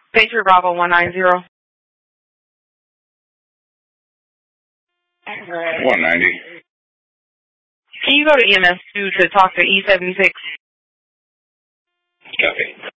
Patriot Bravo 190. 190. Can you go to EMS 2 to talk to E76? Copy.